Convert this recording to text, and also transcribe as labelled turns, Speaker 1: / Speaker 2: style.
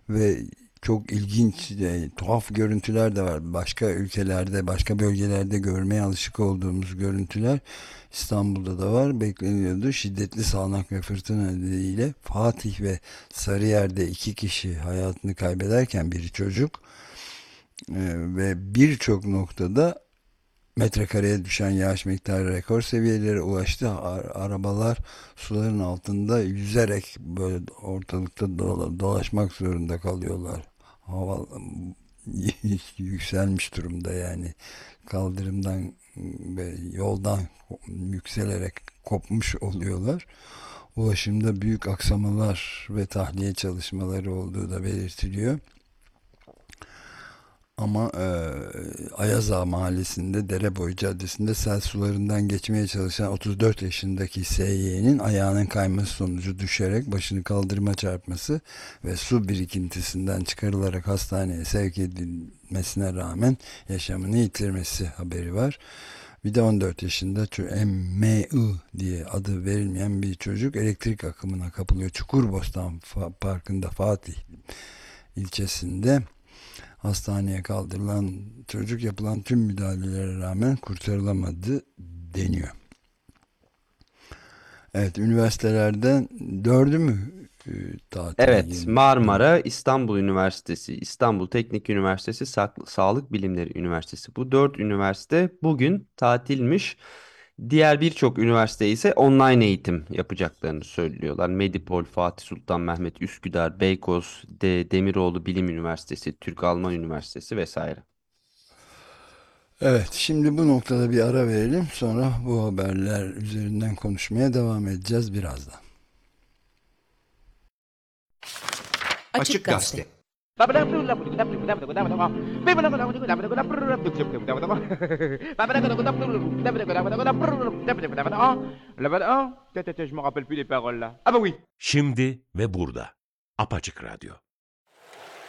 Speaker 1: ve çok ilginç, tuhaf görüntüler de var. Başka ülkelerde, başka bölgelerde görmeye alışık olduğumuz görüntüler İstanbul'da da var. Bekleniyordu. Şiddetli sağanak ve fırtına nedeniyle Fatih ve Sarıyer'de 2 kişi hayatını kaybederken biri çocuk, ve birçok noktada metrekareye düşen yağış miktarı rekor seviyelere ulaştı. Arabalar suların altında yüzerek böyle ortalıkta dolaşmak zorunda kalıyorlar. Hava yükselmiş durumda yani, kaldırımdan ve yoldan yükselerek kopmuş oluyorlar. Ulaşımda büyük aksamalar ve tahliye çalışmaları olduğu da belirtiliyor. Ama Ayaza Mahallesi'nde Dereboyu Caddesi'nde sel sularından geçmeye çalışan 34 yaşındaki S.Y.'nin ayağının kayması sonucu düşerek başını kaldırıma çarpması ve su birikintisinden çıkarılarak hastaneye sevk edilmesine rağmen yaşamını yitirmesi haberi var. Bir de 14 yaşında M.I. diye adı verilmeyen bir çocuk elektrik akımına kapılıyor. Çukurbostan Parkı'nda, Fatih ilçesinde. Hastaneye kaldırılan çocuk yapılan tüm müdahalelere rağmen kurtarılamadı deniyor. Evet, üniversitelerden 4'ü mü tatile
Speaker 2: Evet,
Speaker 1: girmiş
Speaker 2: Marmara,
Speaker 1: durumda?
Speaker 2: İstanbul Üniversitesi, İstanbul Teknik Üniversitesi, Sağlık Bilimleri Üniversitesi. Bu dört üniversite bugün tatilmiş. Diğer birçok üniversite ise online eğitim yapacaklarını söylüyorlar. Medipol, Fatih Sultan Mehmet, Üsküdar, Beykoz, Demiroğlu Bilim Üniversitesi, Türk-Alman Üniversitesi vesaire.
Speaker 1: Evet, şimdi bu noktada bir ara verelim. Sonra bu haberler üzerinden konuşmaya devam edeceğiz birazdan.
Speaker 3: Açık Gazete.
Speaker 4: Je me rappelle plus les paroles là. Ah bah oui.
Speaker 3: Şimdi ve burada. Apaçık Radyo.